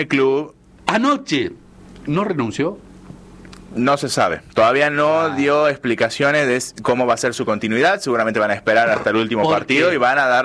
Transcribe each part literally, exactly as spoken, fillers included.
el club... Anoche, ¿no renunció? No se sabe. Todavía no Ah. dio explicaciones de cómo va a ser su continuidad. Seguramente van a esperar hasta el último partido qué? y van a dar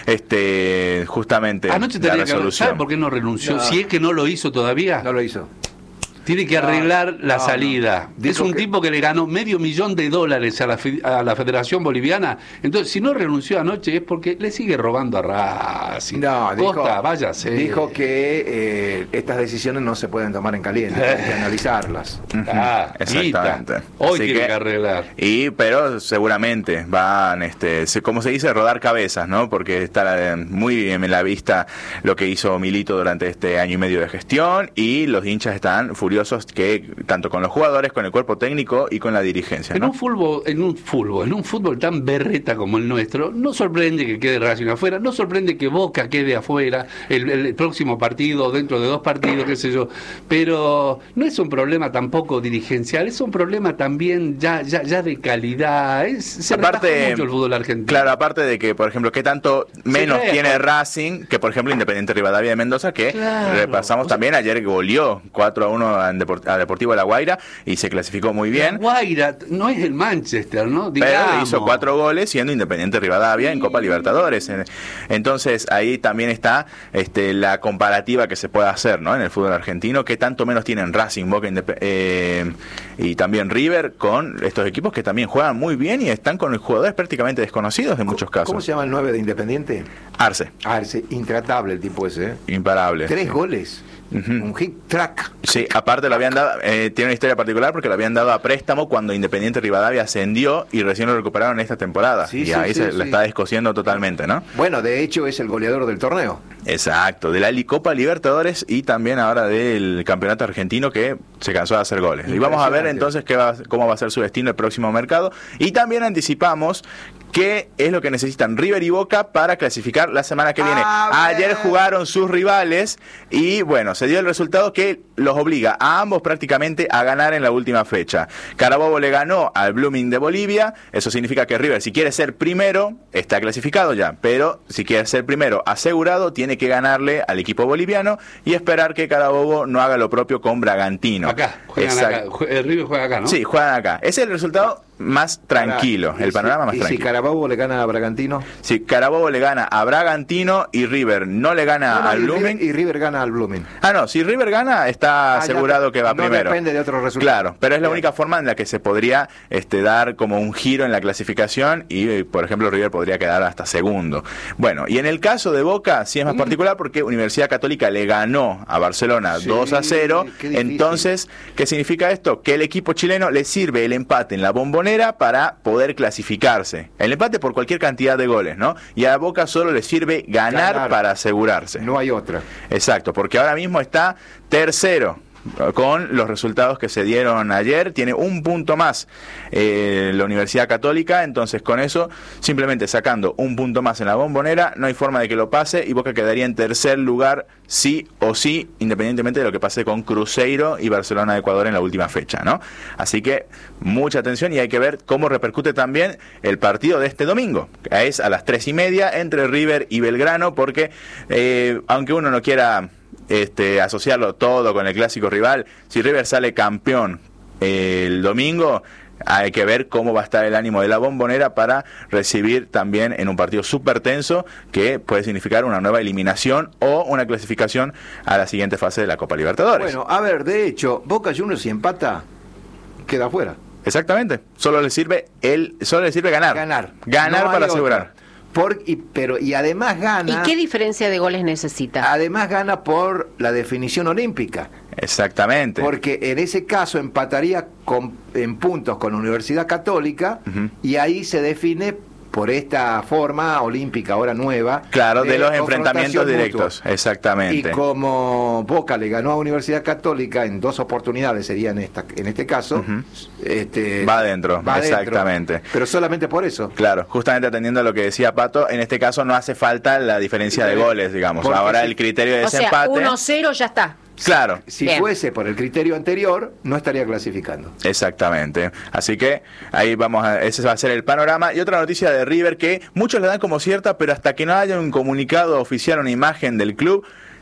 este justamente Anoche la tenía que resolución. ¿Sabe por qué no renunció? No. Si es que no lo hizo todavía. No lo hizo. Tiene que arreglar No, la no, salida. no. Es un Dijo que- tipo que le ganó medio millón de dólares a la, fe- a la Federación Boliviana. Entonces, si no renunció anoche es porque le sigue robando a Racing. No, dijo, Costa, váyase. dijo que eh, estas decisiones no se pueden tomar en caliente, hay que analizarlas. Ah, Exactamente. guita. Hoy Así tiene que, que- arreglar. Y pero seguramente van, este, se- como se dice, rodar cabezas, ¿no? Porque está eh, muy en la vista lo que hizo Milito durante este año y medio de gestión y los hinchas están furiosos que tanto con los jugadores, con el cuerpo técnico y con la dirigencia, En ¿no? un fútbol, en un fútbol, en un fútbol tan berreta como el nuestro, no sorprende que quede Racing afuera, no sorprende que Boca quede afuera el, el próximo partido, dentro de dos partidos, qué sé yo. Pero no es un problema tampoco dirigencial, es un problema también ya, ya, ya de calidad. Es, se Aparte, relajó mucho el fútbol argentino. Claro, aparte de que, por ejemplo, qué tanto menos crea, tiene por- Racing que, por ejemplo, Independiente Rivadavia de Mendoza, que Claro. repasamos O sea- también, ayer goleó cuatro a uno a Depor- a Deportivo de La Guaira y se clasificó muy La bien. Guaira no es el Manchester, ¿no? Pero le Digamos. hizo cuatro goles siendo Independiente Rivadavia en Copa Libertadores. En- Entonces ahí también está este, la comparativa que se puede hacer, ¿no? En el fútbol argentino, que tanto menos tienen Racing, Boca Indep- eh, y también River con estos equipos que también juegan muy bien y están con jugadores prácticamente desconocidos en muchos casos. ¿Cómo se llama el nueve de Independiente? Arce, Ah, ese intratable el tipo ese, ¿eh? imparable. Tres Sí. goles. Ujú. Un hit track. Sí, aparte lo habían dado, eh, tiene una historia particular porque lo habían dado a préstamo cuando Independiente Rivadavia ascendió y recién lo recuperaron esta temporada. Sí, y sí, ahí sí, se sí. la está descosiendo totalmente, ¿no? Bueno, de hecho es el goleador del torneo. Exacto, de la Li- Copa Libertadores y también ahora del Campeonato Argentino que se cansó de hacer goles. Y vamos a ver Impresionante. entonces qué va, cómo va a ser su destino el próximo mercado. Y también anticipamos qué es lo que necesitan River y Boca para clasificar la semana que viene. A ver. Ayer jugaron sus rivales y bueno, se dio el resultado que los obliga a ambos prácticamente a ganar en la última fecha. Carabobo le ganó al Blooming de Bolivia, eso significa que River, si quiere ser primero, está clasificado ya, pero si quiere ser primero asegurado, tiene que ganarle al equipo boliviano y esperar que Carabobo no haga lo propio con Bragantino. Acá, juegan Exacto. acá. Jue- El River juega acá, ¿no? Sí, juegan acá. Ese es el resultado más tranquilo, Ahora, el y panorama si- más y tranquilo. si Carabobo le gana a Bragantino. Si Carabobo le gana a Bragantino y River no le gana No, no, al y, Blooming... River, y River gana al Blooming. Ah, no, si River gana, está Ah, ya asegurado te- que va no primero. depende de otros resultados. Claro, pero es la Bien. única forma en la que se podría este, dar como un giro en la clasificación y, eh, por ejemplo, River podría quedar hasta segundo. Bueno, y en el caso de Boca, sí es más particular porque Universidad Católica le ganó a Barcelona Sí, dos a cero. qué difícil. Entonces, ¿qué significa esto? Que el equipo chileno le sirve el empate en la Bombonera para poder clasificarse. El empate por cualquier cantidad de goles, ¿no? Y a Boca solo le sirve ganar, Ganar. para asegurarse. No hay otra. Exacto, porque ahora mismo está tercero con los resultados que se dieron ayer, tiene un punto más eh, la Universidad Católica, entonces con eso, simplemente sacando un punto más en la Bombonera, no hay forma de que lo pase y Boca quedaría en tercer lugar sí o sí, independientemente de lo que pase con Cruzeiro y Barcelona de Ecuador en la última fecha, ¿no? Así que mucha atención y hay que ver cómo repercute también el partido de este domingo, que es a las tres y media entre River y Belgrano, porque eh, aunque uno no quiera Este, asociarlo todo con el clásico rival, si River sale campeón eh, el domingo, hay que ver cómo va a estar el ánimo de la Bombonera para recibir también en un partido súper tenso que puede significar una nueva eliminación o una clasificación a la siguiente fase de la Copa Libertadores. Bueno, a ver, de hecho, Boca Juniors si empata, queda fuera. Exactamente, solo le sirve el, solo le sirve ganar, Ganar. ganar No hay para otra. asegurar. Por, y, pero, y además gana. ¿Y qué diferencia de goles necesita? Además gana por la definición olímpica. Exactamente. Porque en ese caso empataría con, en puntos con Universidad Católica. Ujú. Y ahí se define por esta forma olímpica ahora nueva. Claro, de los confrontación enfrentamientos mutua. directos, exactamente. Y como Boca le ganó a Universidad Católica en dos oportunidades, sería en esta en este caso, Ujú. este, Va adentro, va adentro. exactamente. Pero solamente por eso. Claro, justamente atendiendo a lo que decía Pato, en este caso no hace falta la diferencia de goles, digamos. Porque Ahora si- el criterio de O sea, desempate. uno cero ya está. Claro, Si Bien. fuese por el criterio anterior, no estaría clasificando. exactamente. Así que ahí vamos a, ese va a ser el panorama. Y otra noticia de River que muchos le dan como cierta, pero hasta que no haya un comunicado oficial, una imagen del club,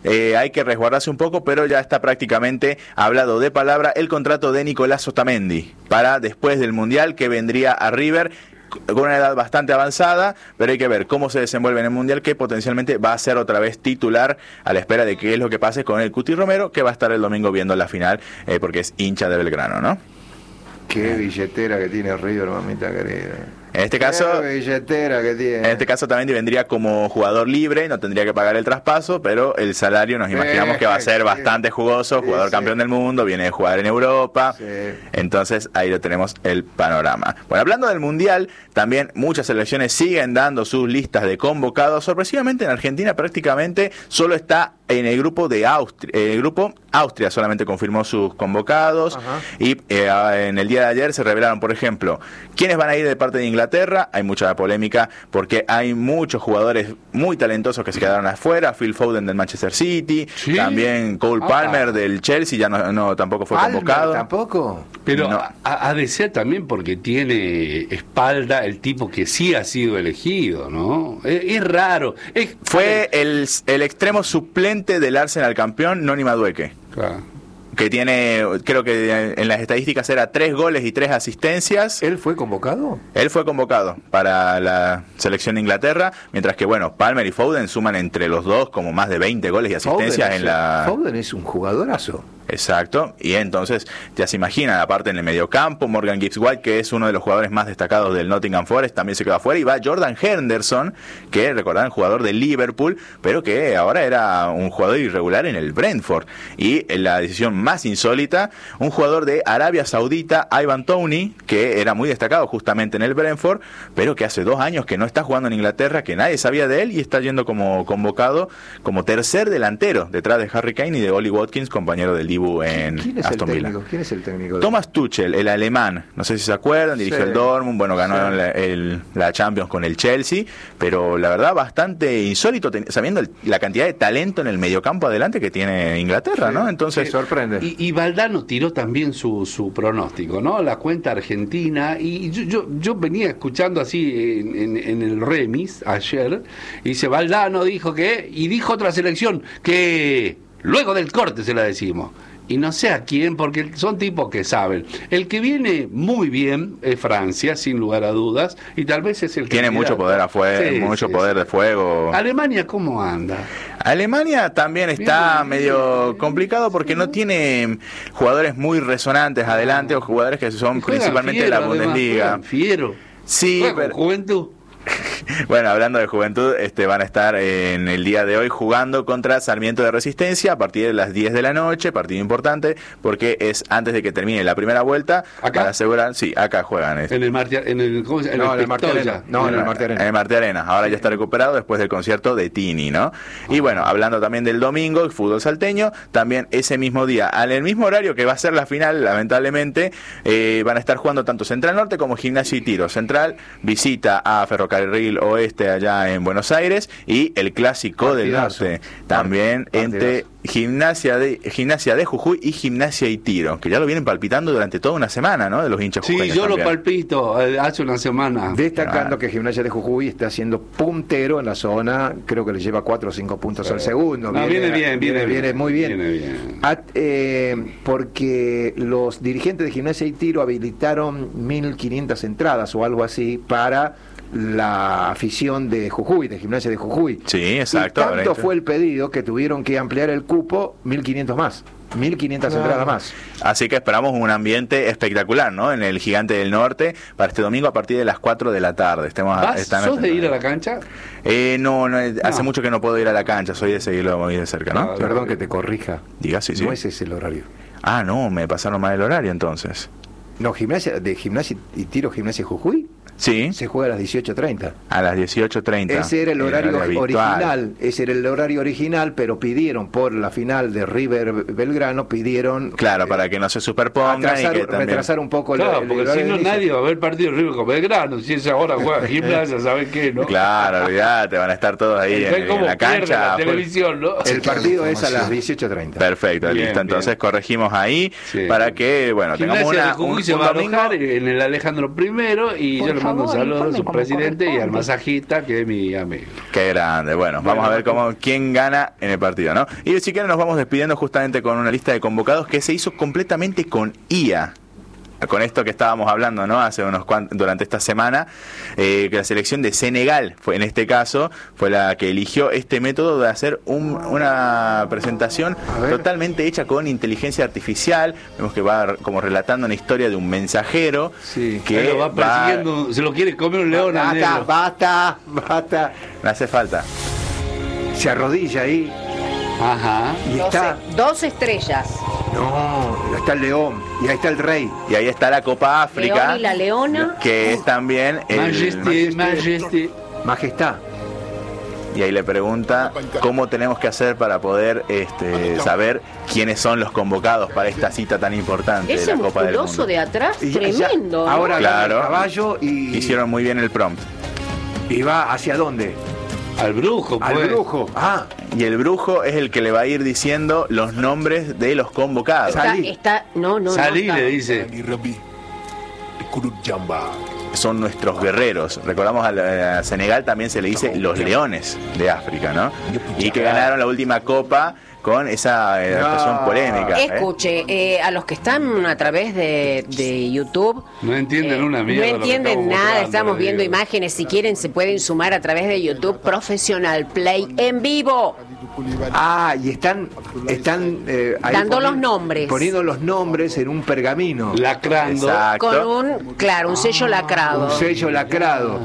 eh, hay que resguardarse un poco, pero ya está prácticamente hablado de palabra el contrato de Nicolás Otamendi para después del Mundial, que vendría a River con una edad bastante avanzada, pero hay que ver cómo se desenvuelve en el Mundial, que potencialmente va a ser otra vez titular a la espera de qué es lo que pase con el Cuti Romero, que va a estar el domingo viendo la final, eh, porque es hincha de Belgrano, ¿no? Qué billetera que tiene River, mamita querida. En este caso, Qué billetera que tiene. En este caso también vendría como jugador libre, no tendría que pagar el traspaso, pero el salario nos imaginamos que va a ser bastante jugoso, jugador sí, campeón sí. del mundo, viene de jugar en Europa, Sí. entonces ahí lo tenemos el panorama. Bueno, hablando del Mundial, también muchas selecciones siguen dando sus listas de convocados. Sorpresivamente en Argentina prácticamente solo está en el grupo de Austria, el grupo Austria solamente confirmó sus convocados. Ajá. Y eh, en el día de ayer se revelaron, por ejemplo, quiénes van a ir de parte de Inglaterra. Hay mucha polémica porque hay muchos jugadores muy talentosos que se quedaron afuera. Phil Foden del Manchester City, ¿Sí? también Cole Ah. Palmer del Chelsea, ya no, no tampoco fue Palmer, convocado. ¿Tampoco? Pero No. ha, ha de ser también porque tiene espalda el tipo que sí ha sido elegido, ¿no? Es, es raro. Es, Fue el, el extremo suplente del Arsenal campeón, Noni Madueke, Claro. que tiene, creo que en las estadísticas era tres goles y tres asistencias. ¿Él fue convocado? Él fue convocado para la selección de Inglaterra, mientras que, bueno, Palmer y Foden suman entre los dos como más de veinte goles y asistencias Foden en es- la... Foden es un jugadorazo. Exacto, y entonces ya se imaginan, aparte en el mediocampo, Morgan Gibbs-White, que es uno de los jugadores más destacados del Nottingham Forest, también se quedó afuera, y va Jordan Henderson, que recordarán, jugador de Liverpool, pero que ahora era un jugador irregular en el Brentford. Y en la decisión más insólita, un jugador de Arabia Saudita, Ivan Toney, que era muy destacado justamente en el Brentford, pero que hace dos años que no está jugando en Inglaterra, que nadie sabía de él, y está yendo como convocado como tercer delantero, detrás de Harry Kane y de Oli Watkins, compañero del Dibu en ¿Quién es el Aston Villa. técnico? ¿Quién es el técnico? de- Thomas Tuchel, el alemán, no sé si se acuerdan, dirigió Sí. el Dortmund, bueno, ganó Sí. la, el- la Champions con el Chelsea, pero la verdad bastante insólito, ten- sabiendo el- la cantidad de talento en el mediocampo adelante que tiene Inglaterra, Sí. ¿no? Sí, Entonces, sorprende. Y, y Valdano tiró también su, su pronóstico, ¿no? La cuenta argentina. Y yo, yo, yo venía escuchando así en, en- en el remis ayer. Y dice, Valdano dijo que. Y dijo otra selección que luego del corte se la decimos. Y no sé a quién, porque son tipos que saben. El que viene muy bien es Francia, sin lugar a dudas. Y tal vez es el que. tiene mucho poder afuera, Sí, mucho sí, poder sí. de fuego. Alemania, ¿cómo anda? Alemania también está Bien, medio bien, complicado porque no tiene jugadores muy resonantes adelante o jugadores que son Y juegan principalmente de fiero, la además, Bundesliga. juegan fiero. Sí, Juegan pero... con Juventud. Bueno, hablando de Juventud, este van a estar en el día de hoy jugando contra Sarmiento de Resistencia a partir de las diez de la noche, partido importante porque es antes de que termine la primera vuelta. ¿Acá? Para asegurar, sí, acá juegan. este. En el Marti, en el, ¿cómo se llama? No, en el Marti Pistoia. Arena. No, en el Marti Arena. En el Marti Arena. Ahora ya está recuperado después del concierto de Tini, ¿no? Y bueno, hablando también del domingo, el fútbol salteño, también ese mismo día, en el mismo horario que va a ser la final, lamentablemente, eh, van a estar jugando tanto Central Norte como Gimnasia y Tiro. Central visita a Ferrocarril Oeste allá en Buenos Aires y el Clásico del Partidazo. Norte también Partidazo. entre Gimnasia de Gimnasia de Jujuy y Gimnasia y Tiro, que ya lo vienen palpitando durante toda una semana, ¿no? De los hinchas Sí, jujeños yo lo también. palpito eh, hace una semana. Destacando Ah. que Gimnasia de Jujuy está siendo puntero en la zona, creo que le lleva cuatro o cinco puntos al segundo. No, viene bien, viene bien. muy bien. Viene bien. At- eh, porque los dirigentes de Gimnasia y Tiro habilitaron mil quinientas entradas o algo así para la afición de Jujuy, de Gimnasia de Jujuy. Sí, exacto. Y tanto Ahora, fue el pedido que tuvieron que ampliar el cupo mil quinientos más. mil quinientas entradas más. Así que esperamos un ambiente espectacular, ¿no? En el Gigante del Norte para este domingo a partir de las cuatro de la tarde. Estemos, ¿Vas? están ¿Sos de ir a la cancha? Eh, no, no, hace No. mucho que no puedo ir a la cancha, soy de seguirlo muy de cerca, ¿no? Claro. Perdón que te corrija. Diga, sí, sí. No ese es el horario. Ah, no, me pasaron mal el horario entonces. No, gimnasia, de Gimnasia y Tiro Gimnasia Jujuy Sí, se juega a las dieciocho treinta. a las dieciocho treinta. Ese era el horario habitual. original, ese era el horario original, pero pidieron por la final de River Belgrano, pidieron Claro, eh, para que no se superpongan y atrasar, que también... retrasar un poco el- Claro, el, porque horario si de no inicio. nadie va a ver partido de River con Belgrano. Si es ahora juega Gimnasia, ¿saben qué? ¿No? Claro, olvidate, van a estar todos ahí en, ¿Saben en cómo la pierde cancha. la pues. televisión, ¿no? El partido es a las dieciocho treinta. Perfecto, Bien, listo. Entonces bien. corregimos ahí Sí. para que, bueno, tengamos Gimnasia una, de Jujuy un, se un va a domingo. alojar en el Alejandro primero y yo le mando un favor, saludo a informe su como presidente y al corresponde. masajista, que es mi amigo. Qué grande. Bueno, vamos a ver cómo quién gana en el partido, ¿no? Y si quieren nos vamos despidiendo justamente con una lista de convocados que se hizo completamente con I A. Con esto que estábamos hablando, ¿no? Hace unos cuantos, durante esta semana, eh, que la selección de Senegal, fue en este caso, fue la que eligió este método de hacer un- una presentación totalmente hecha con inteligencia artificial. Vemos que va como relatando una historia de un mensajero Sí. que Que lo va persiguiendo, se lo quiere comer un león al Basta, negro. basta, basta. No hace falta. Se arrodilla ahí Ajá. y Doce- está. dos estrellas. No, está el león y ahí está el rey. Y ahí está la Copa África, León y la leona. que es también el- Majesté, majesté. Majestad. y ahí le pregunta cómo tenemos que hacer para poder este, saber quiénes son los convocados para esta cita tan importante de Ese la Copa del musculoso Mundo. de atrás, Y ya- ya- tremendo. ¿no? ahora agarra Claro. el caballo y, Hicieron muy bien el prompt. y va hacia dónde? Al brujo, Al pues. brujo. Ah, Y el brujo es el que le va a ir diciendo los nombres de los convocados. Sa- Está, Salí. está, no, no, Salí, no, está- le dice. Son nuestros guerreros. Recordamos a, la- a Senegal también se le dice los leones de África, ¿no? Y que ganaron la última copa con esa eh, actuación No. polémica. ¿eh? Escuche, eh, a los que están a través de, de YouTube. No entienden una mierda No lo que entienden estamos nada, mostrando, estamos le viendo digo. imágenes. Si quieren, se pueden sumar a través de YouTube Professional Play en vivo. ah, y están, están eh, ahí Dando poni- los nombres. Poniendo los nombres en un pergamino. Lacrando. Exacto. Con un, claro, un sello lacrado. Un sello lacrado.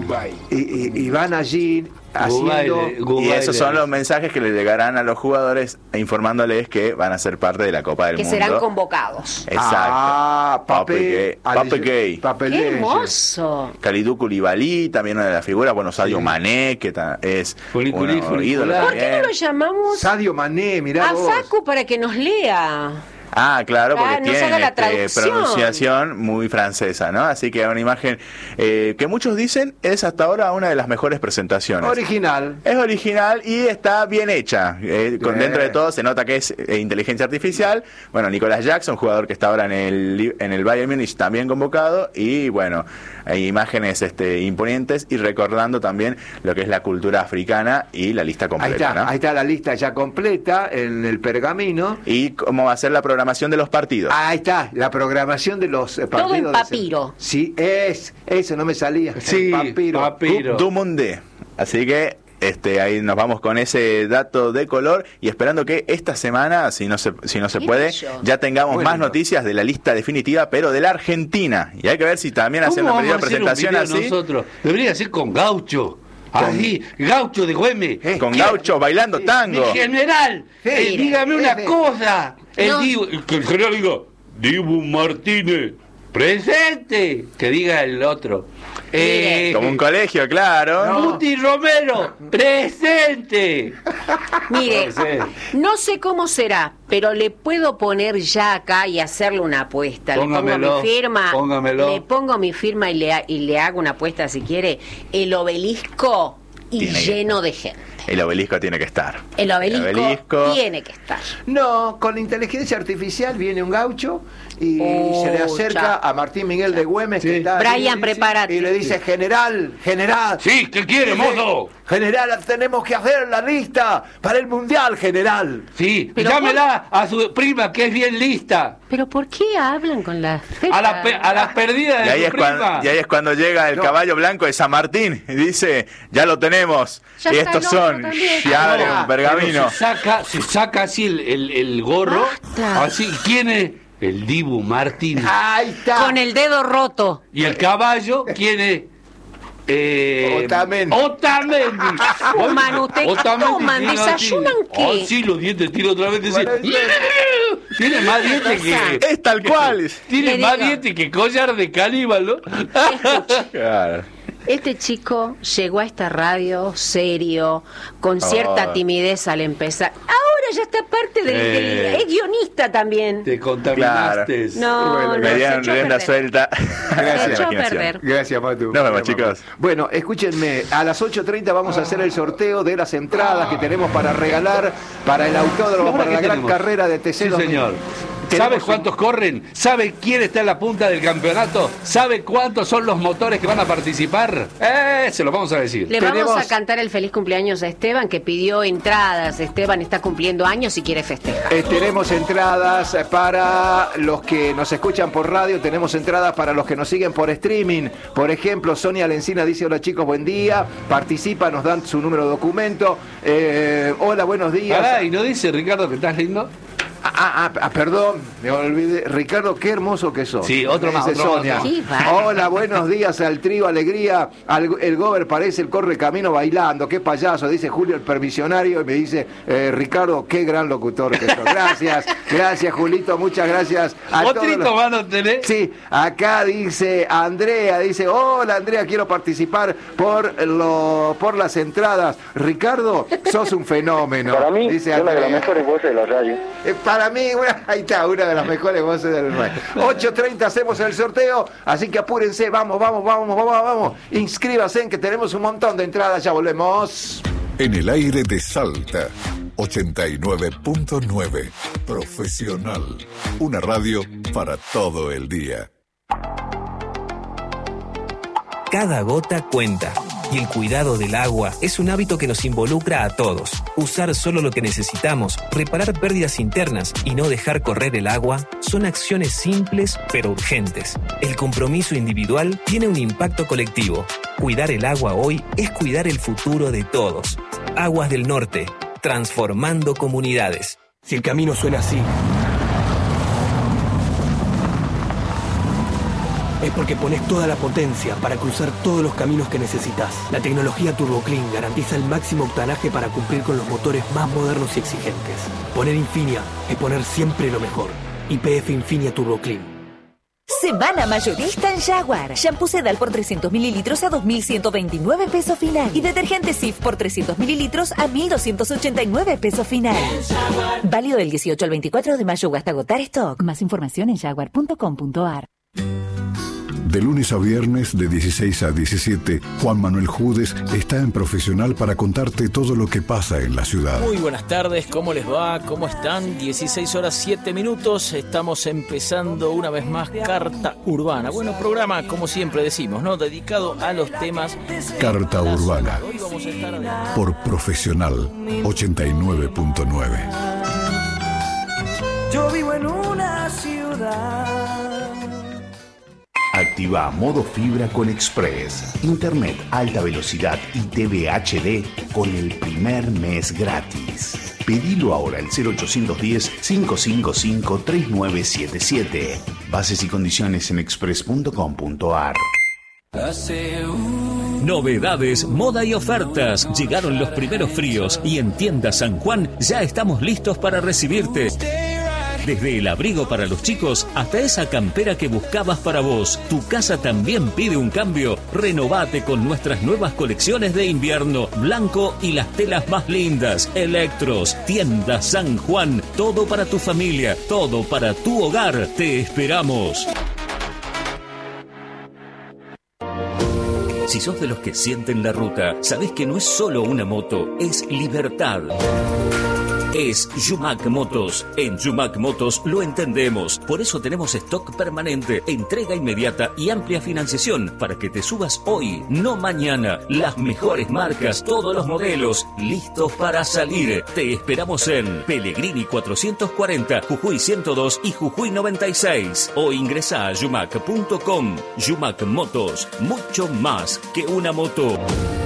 Y, y- y van allí haciendo. Gubaile, Y Gubaile. esos son los mensajes que les llegarán a los jugadores informándoles que van a ser parte de la Copa del Que Mundo. serán convocados. Exacto. Ah, Pape papel. Pape Gay. Papel ¡Qué leche. hermoso! Kalidou Koulibaly, también una de las figuras, bueno, Sadio Mané, que ta- es Funiculí, un funicular. ídolo ¿Por qué no también. lo llamamos Sadio Mané, mirá a vos. Facu para que nos lea? Ah, claro, porque Ah, nos tiene haga la este, traducción. pronunciación muy francesa, ¿no? Así que una imagen eh, que muchos dicen es hasta ahora una de las mejores presentaciones. Original. Es original y está bien hecha. Eh, con, Bien. dentro de todo se nota que es eh, inteligencia artificial. Bueno, Nicolás Jackson, jugador que está ahora en el en el Bayern Múnich, también convocado. Y bueno, hay imágenes este, imponentes y recordando también lo que es la cultura africana y la lista Ahí completa. está, ¿no? ahí está la lista ya completa en el pergamino. Y cómo va a ser la programación de los partidos. Ahí está, la programación de los eh, partidos. en de- papiro. Sí, es, eso no me salía. Sí, en papiro. papiro. Du Monde. Así que este ahí nos vamos con ese dato de color y esperando que esta semana, si no se, si no se Qué puede, bello. ya tengamos Muy más lindo. noticias de la lista definitiva, pero de la Argentina. Y hay que ver si también hacen ¿Cómo una vamos a medida hacer un presentación video así, nosotros? Debería ser con Gaucho. Así, Gaucho de Güemes. Eh, con ¿Qué? gauchos bailando Mi tango. general, eh, Sí, dígame una jefe. cosa. El, No. Dibu- que el general diga, Dibu Martínez, presente. Que diga el otro. Eh, Como un colegio, claro. No. Guti Romero, presente. Mire, No sé. no sé cómo será, pero le puedo poner ya acá y hacerle una apuesta. Le pongo Póngamelo, mi firma, póngamelo. le pongo mi firma y le, ha- y le hago una apuesta si quiere. El obelisco y Tiene que lleno de gente. El obelisco tiene que estar. El obelisco, obelisco. tiene que estar. No, con inteligencia artificial viene un gaucho y Oh, se le acerca ya. a Martín Miguel de Güemes Sí. que está Brian, allí, prepárate. y le dice, general, general. Sí, ¿qué quiere, Dice, mozo? General, tenemos que hacer la lista para el mundial, general. Sí, Pero llámela a su prima que es bien lista. Pero ¿por qué hablan con las A las pe- a las perdidas Y de ahí, su es cuando, prima. y ahí es cuando llega el No. caballo blanco de San Martín y dice, ya lo tenemos. Ya y está estos el otro son, también. y abre Ah, un pergamino. Pero Se saca, se saca así el, el, el gorro. Basta. Así, ¿quién es? El Dibu Martínez. Ahí está. Con el dedo roto. Y el caballo, ¿quién es? Eh, Otamendi. Otamendi. Fuman ustedes, Otamendi toman, tiene así- desayunan, ¿qué? Oh, sí, los dientes tira otra vez. Dice, Bueno, tiene más dientes que. Es tal cual. Tiene Le más digo. dientes que collar de caníbal, ¿no? Claro. Este chico llegó a esta radio serio, con cierta Oh. timidez al empezar. Ahora ya está parte del... Eh. del- es guionista también. Te contaminaste. No, Bueno, no, Me se dieron echó a rienda perder. suelta. Se Gracias. echó a Imaginación. perder. Gracias, Matu. Nos vemos, chicos. Bueno, escúchenme, a las ocho treinta vamos a hacer el sorteo de las entradas que tenemos para regalar para el autódromo, ¿Y ahora para la qué gran tenemos? carrera de T C Sí, dos mil. señor. T ¿Sabe cuántos corren? ¿Sabe quién está en la punta del campeonato? ¿Sabe cuántos son los motores que van a participar? Eh, se lo vamos a decir. Le Tenemos... vamos a cantar el feliz cumpleaños a Esteban, que pidió entradas. Esteban está cumpliendo años y quiere festejar. Eh, tenemos entradas para los que nos escuchan por radio, tenemos entradas para los que nos siguen por streaming. Por ejemplo, Sonia Lencina dice: hola chicos, buen día. Participa, nos dan su número de documento. Eh, hola, buenos días. Pará, ¿y no dice Ricardo que estás lindo? Ah, ah, ah, perdón, me olvidé. Ricardo, qué hermoso que sos. Sí, otro más, Dice otro Sonia. más, otro más. Hola, buenos días al trío, alegría. Al, el Gober parece el corre camino bailando. Qué payaso, dice Julio el permisionario. Y me dice, eh, Ricardo, qué gran locutor que sos. Gracias, gracias, Julito, muchas gracias. A ¿Otrito todos los... más no tenés? Sí, acá dice Andrea, dice, hola Andrea, quiero participar por lo, por las entradas. Ricardo, sos un fenómeno. Para mí, dice es una de Andrea. las mejores voces de la radio. Eh, para mí, bueno, ahí está, una de las mejores voces del radio. ocho treinta hacemos el sorteo, así que apúrense, vamos, vamos, vamos, vamos, vamos. Inscríbase en que tenemos un montón de entradas, ya volvemos. En el aire de Salta, ochenta y nueve punto nueve. Profesional. Una radio para todo el día. Cada gota cuenta. Y el cuidado del agua es un hábito que nos involucra a todos. Usar solo lo que necesitamos, reparar pérdidas internas y no dejar correr el agua son acciones simples pero urgentes. El compromiso individual tiene un impacto colectivo. Cuidar el agua hoy es cuidar el futuro de todos. Aguas del Norte, transformando comunidades. Si el camino suena así, es porque pones toda la potencia para cruzar todos los caminos que necesitas. La tecnología Turbo Clean garantiza el máximo octanaje para cumplir con los motores más modernos y exigentes. Poner Infinia es poner siempre lo mejor. Y P F Infinia Turbo Clean. Semana mayorista en Jaguar. Shampoo Sedal por trescientos mililitros a dos mil ciento veintinueve pesos final. Y detergente Cif por trescientos mililitros a mil doscientos ochenta y nueve pesos final. Válido del dieciocho al veinticuatro de mayo o hasta agotar stock. Más información en jaguar punto com punto a r. De lunes a viernes, de dieciséis a diecisiete, Juan Manuel Judes está en Profesional para contarte todo lo que pasa en la ciudad. Muy buenas tardes, ¿cómo les va? ¿Cómo están? dieciséis horas siete minutos, estamos empezando una vez más Carta Urbana. Bueno, programa, como siempre decimos, ¿no? Dedicado a los temas... Carta Urbana, Hoy vamos a estar... por Profesional, ochenta y nueve punto nueve. Yo vivo en una ciudad. Activa modo fibra con Express. Internet alta velocidad y T V H D con el primer mes gratis. Pedilo ahora al cero ochocientos diez, cinco cinco cinco, tres nueve siete siete. Bases y condiciones en express punto com punto a r. Novedades, moda y ofertas. Llegaron los primeros fríos y en Tienda San Juan ya estamos listos para recibirte. Desde el abrigo para los chicos hasta esa campera que buscabas para vos. Tu casa también pide un cambio. Renovate con nuestras nuevas colecciones de invierno. Blanco y las telas más lindas. Electros, Tienda San Juan. Todo para tu familia, todo para tu hogar. Te esperamos. Si sos de los que sienten la ruta, sabés que no es solo una moto, es libertad. Es Yumac Motos. En Yumac Motos lo entendemos. Por eso tenemos stock permanente, entrega inmediata y amplia financiación para que te subas hoy, no mañana. Las mejores marcas, todos los modelos, listos para salir. Te esperamos en Pellegrini cuatrocientos cuarenta, Jujuy ciento dos y Jujuy noventa y seis. O ingresa a yumac punto com. Yumac Motos, mucho más que una moto.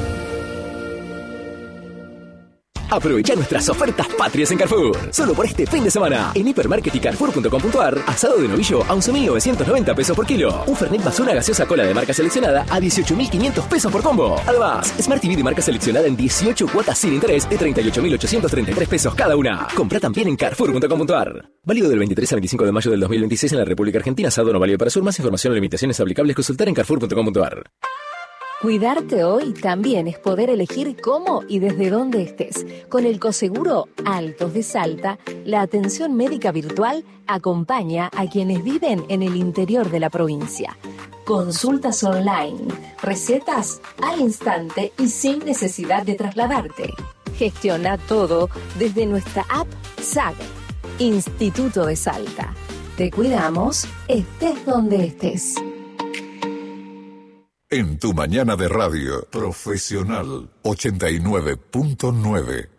Aprovecha nuestras ofertas patrias en Carrefour. Solo por este fin de semana. En Hipermarket y Carrefour punto com punto a r, asado de novillo a once mil novecientos noventa pesos por kilo. Un Fernet Basuna gaseosa cola de marca seleccionada a dieciocho mil quinientos pesos por combo. Además, Smart T V de marca seleccionada en dieciocho cuotas sin interés de treinta y ocho mil ochocientos treinta y tres pesos cada una. Compra también en Carrefour punto com punto a r. Válido del veintitrés al veinticinco de mayo del dos mil veintiséis en la República Argentina. Asado no válido para sur. Más información o limitaciones aplicables consultar en Carrefour punto com punto a r. Cuidarte hoy también es poder elegir cómo y desde dónde estés. Con el Coseguro Altos de Salta, la atención médica virtual acompaña a quienes viven en el interior de la provincia. Consultas online, recetas al instante y sin necesidad de trasladarte. Gestiona todo desde nuestra app S A G, Instituto de Salta. Te cuidamos, estés donde estés. En tu mañana de radio, Profesional ochenta y nueve punto nueve.